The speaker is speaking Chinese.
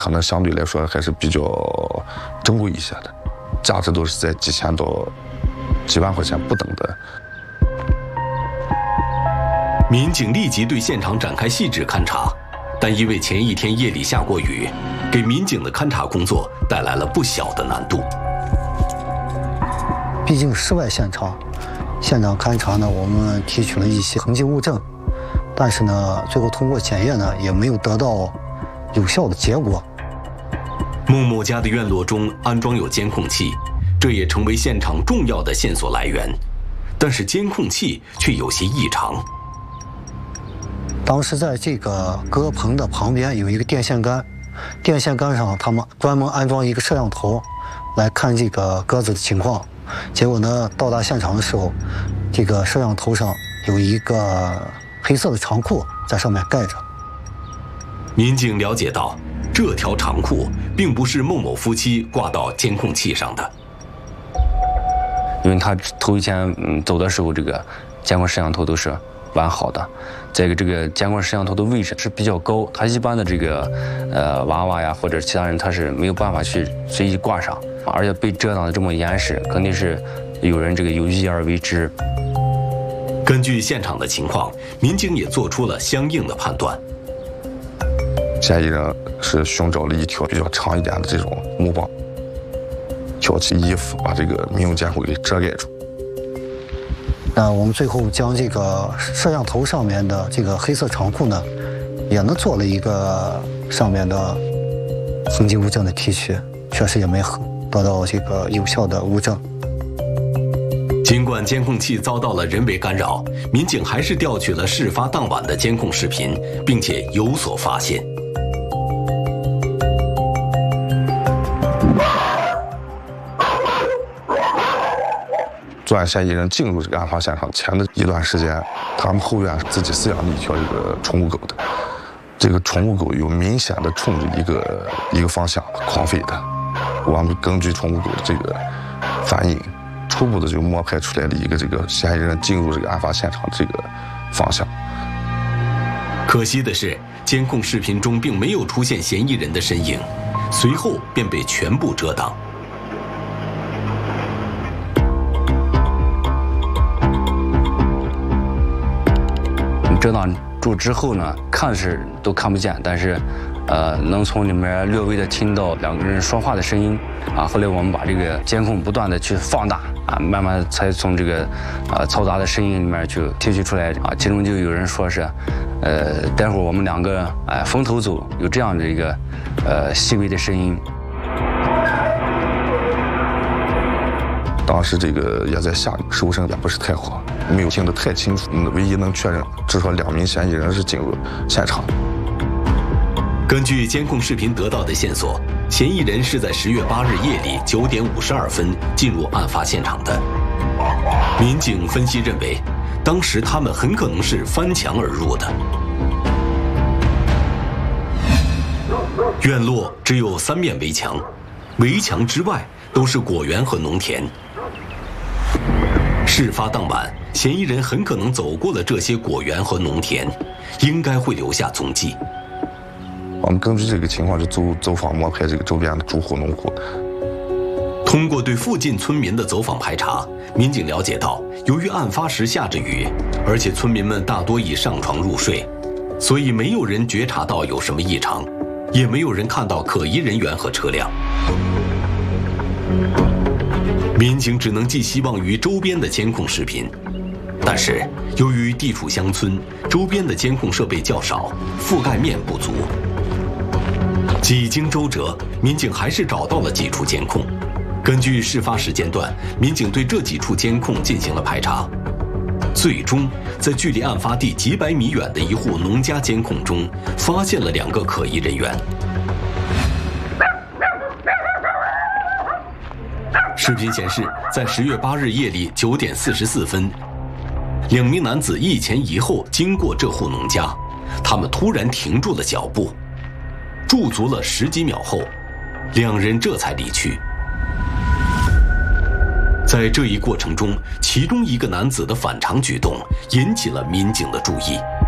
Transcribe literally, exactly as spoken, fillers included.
可能相对来说还是比较珍贵一些的，价值都是在几千到几万块钱不等的。 民警立即对现场展开细致勘查，但因为前一天夜里下过雨，给民警的勘查工作带来了不小的难度。 毕竟室外现场，现场勘查呢，我们提取了一些痕迹物证，但是呢，最后通过检验呢，也没有得到有效的结果。 孟某家的院落中安装有监控器，这也成为现场重要的线索来源。但是监控器却有些异常。 当时在这个鸽棚的旁边有一个电线杆，电线杆上他们专门安装一个摄像头，来看这个鸽子的情况。结果呢，到达现场的时候，这个摄像头上有一个黑色的长裤在上面盖着。 民警了解到，这条长裤并不是孟某夫妻挂到监控器上的， 因为他头一天嗯走的时候，这个监控摄像头都是完好的。再一个，这个监控摄像头的位置是比较高，他一般的这个呃娃娃呀或者其他人他是没有办法去随意挂上，而且被遮挡的这么严实，肯定是有人这个有意而为之。 根据现场的情况，民警也做出了相应的判断。 嫌疑人是寻找了一条比较长一点的这种木棒，挑起衣服把这个民用监控给遮盖住。 那我们最后将这个摄像头上面的这个黑色长裤呢，也能做了一个上面的痕迹物证的提取，确实也没得到这个有效的物证。 尽管监控器遭到了人为干扰，民警还是调取了事发当晚的监控视频，并且有所发现。 作案嫌疑人进入这个案发现场前的一段时间，他们后院自己饲养的一条这个宠物狗的，这个宠物狗有明显的冲着一个一个方向狂吠的。我们根据宠物狗的这个反应，初步的就摸排出来了一个这个嫌疑人进入这个案发现场的这个方向。 可惜的是，监控视频中并没有出现嫌疑人的身影，随后便被全部遮挡。 遮挡住之后呢，看是都看不见，但是，呃，能从里面略微的听到两个人说话的声音，啊，后来我们把这个监控不断的去放大，啊，慢慢才从这个，呃，嘈杂的声音里面就提取出来，啊，其中就有人说是，呃，待会儿我们两个，哎、呃，分头走，有这样的一个，呃，细微的声音。 当时这个也在下雨，收声也不是太好，没有听得太清楚。唯一能确认，至少两名嫌疑人是进入现场。 根据监控视频得到的线索，嫌疑人是在十月八日夜里九点五十二分进入案发现场的。民警分析认为，当时他们很可能是翻墙而入的。院落只有三面围墙，围墙之外都是果园和农田。事发当晚，嫌疑人很可能走过了这些果园和农田，应该会留下踪迹。 我们根据这个情况就走走访摸排这个周边的住户农户。 通过对附近村民的走访排查，民警了解到，由于案发时下着雨，而且村民们大多已上床入睡，所以没有人觉察到有什么异常，也没有人看到可疑人员和车辆。民警只能寄希望于周边的监控视频，但是由于地处乡村，周边的监控设备较少，覆盖面不足。几经周折，民警还是找到了几处监控。根据事发时间段，民警对这几处监控进行了排查，最终在距离案发地几百米远的一户农家监控中，发现了两个可疑人员。视频显示，在十月八日夜里九点四十四分，两名男子一前一后经过这户农家，他们突然停住了脚步，驻足了十几秒后，两人这才离去。在这一过程中，其中一个男子的反常举动引起了民警的注意。